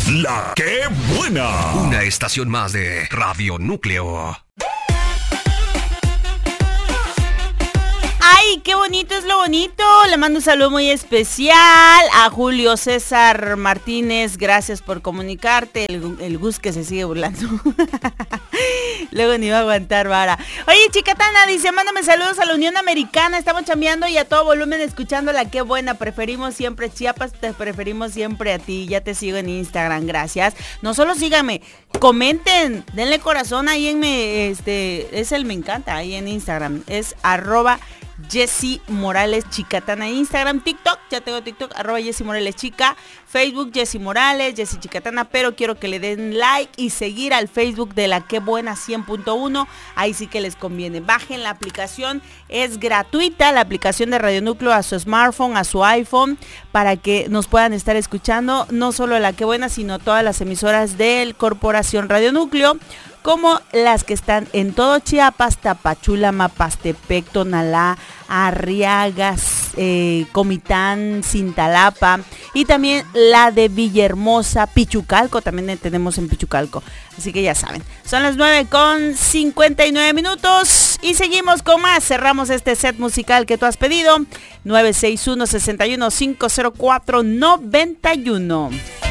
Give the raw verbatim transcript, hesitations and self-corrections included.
La que buena. Una estación más de Radio Núcleo. ¡Ay, qué bonito es lo bonito! Le mando un saludo muy especial a Julio César Martínez. Gracias por comunicarte. El, el Gus que se sigue burlando. Luego ni iba a aguantar, vara. Oye, Chicatana dice, mándame saludos a la Unión Americana. Estamos chambeando y a todo volumen escuchando La Qué Buena. Preferimos siempre Chiapas, te preferimos siempre a ti. Ya te sigo en Instagram, gracias. No solo síganme, comenten, denle corazón ahí en me, este, es el me encanta ahí en Instagram. Es arroba Jessy Morales Chicatana, Instagram, TikTok, ya tengo TikTok, arroba Jessy Morales Chica, Facebook Jessy Morales, Jessy Chicatana, pero quiero que le den like y seguir al Facebook de La Qué Buena cien punto uno, ahí sí que les conviene. Bajen la aplicación, es gratuita, la aplicación de Radio Núcleo a su smartphone, a su iPhone, para que nos puedan estar escuchando, no solo La Qué Buena, sino todas las emisoras del Corporación Radio Núcleo, como las que están en todo Chiapas, Tapachula, Mapastepec, Tonalá, Arriagas, eh, Comitán, Cintalapa, y también la de Villahermosa, Pichucalco, también tenemos en Pichucalco. Así que ya saben, son las nueve con cincuenta y nueve minutos y seguimos con más. Cerramos este set musical que tú has pedido, nueve seis uno, seis uno, cinco cero cuatro, nueve uno.